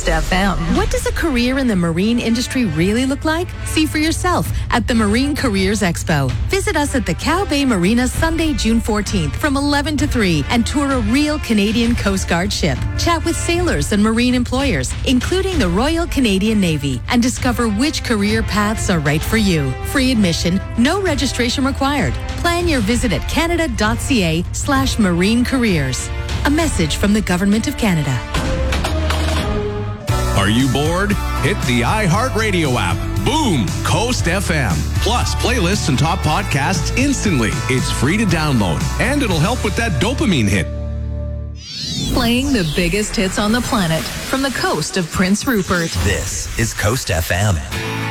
Coast FM. What does a career in the marine industry really look like? See for yourself at the Marine Careers Expo. Visit us at the Cow Bay Marina Sunday, June 14th from 11 to 3 and tour a real Canadian Coast Guard ship. Chat with sailors and marine employers, including the Royal Canadian Navy, and discover which career paths are right for you. Free admission, no registration required. Plan your visit at canada.ca/marine careers. A message from the Government of Canada. Are you bored? Hit the iHeartRadio app. Boom! Coast FM. Plus, playlists and top podcasts instantly. It's free to download, and it'll help with that dopamine hit. Playing the biggest hits on the planet from the coast of Prince Rupert. This is Coast FM.